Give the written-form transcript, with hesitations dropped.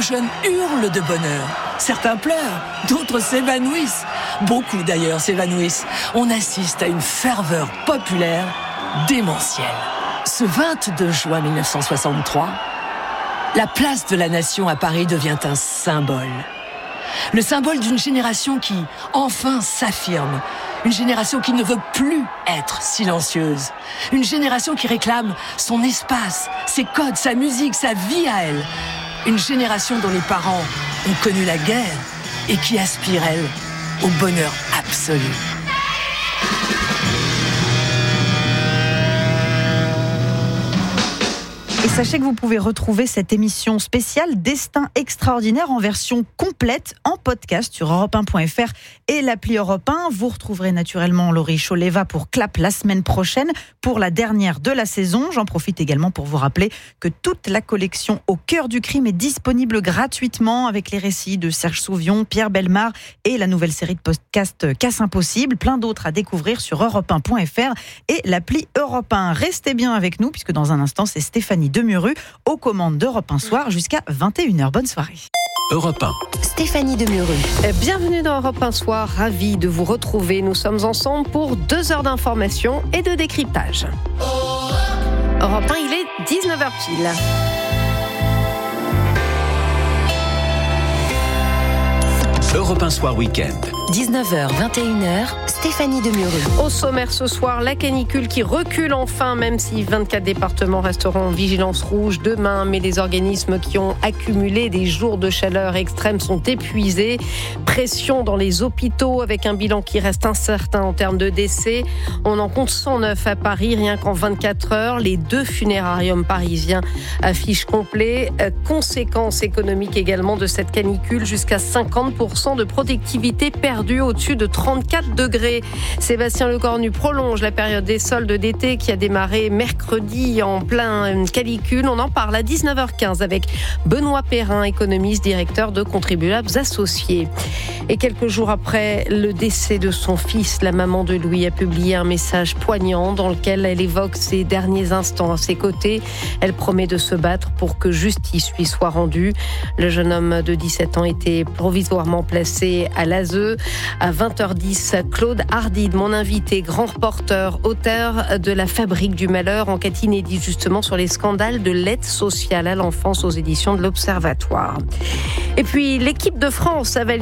de jeunes hurlent de bonheur. Certains pleurent, d'autres s'évanouissent. Beaucoup d'ailleurs s'évanouissent. On assiste à une ferveur populaire démentielle. Ce 22 juin 1963, la place de la Nation à Paris devient un symbole. Le symbole d'une génération qui, enfin, s'affirme. Une génération qui ne veut plus être silencieuse. Une génération qui réclame son espace, ses codes, sa musique, sa vie à elle. Une génération dont les parents ont connu la guerre et qui aspire, elle, au bonheur absolu. Et sachez que vous pouvez retrouver cette émission spéciale Destin extraordinaire en version complète en podcast sur europe1.fr et l'appli Europe 1. Vous retrouverez naturellement Laurie Choleva pour Clap la semaine prochaine pour la dernière de la saison. J'en profite également pour vous rappeler que toute la collection Au cœur du crime est disponible gratuitement avec les récits de Serge Souvion, Pierre Bellemare et la nouvelle série de podcast Casse Impossible. Plein d'autres à découvrir sur europe1.fr et l'appli Europe 1. Restez bien avec nous puisque dans un instant, c'est Stéphanie Demuru aux commandes d'Europe 1 Soir jusqu'à 21h. Bonne soirée. Europe 1. Stéphanie Demuru. Bienvenue dans Europe 1 Soir, ravi de vous retrouver. Nous sommes ensemble pour 2 heures d'information et de décryptage. Europe 1, il est 19h pile. Europe 1 Soir Week-end. 19h, 21h, Stéphanie Demuru. Au sommaire ce soir, la canicule qui recule enfin, même si 24 départements resteront en vigilance rouge demain. Mais les organismes qui ont accumulé des jours de chaleur extrême sont épuisés. Pression dans les hôpitaux avec un bilan qui reste incertain en termes de décès. On en compte 109 à Paris, rien qu'en 24 heures. Les 2 funérariums parisiens affichent complet. Conséquences économiques également de cette canicule, jusqu'à 50% de productivité perdue au-dessus de 34 degrés. Sébastien Lecornu prolonge la période des soldes d'été qui a démarré mercredi en plein canicule. On en parle à 19h15 avec Benoît Perrin, économiste, directeur de Contribuables Associés. Et quelques jours après le décès de son fils, la maman de Louis a publié un message poignant dans lequel elle évoque ses derniers instants à ses côtés. Elle promet de se battre pour que justice lui soit rendue. Le jeune homme de 17 ans était provisoirement placé à l'ASE. À 20h10, Claude Hardid, mon invité, grand reporter, auteur de La Fabrique du Malheur, enquête inédite justement sur les scandales de l'aide sociale à l'enfance aux éditions de l'Observatoire. Et puis l'équipe de France a validé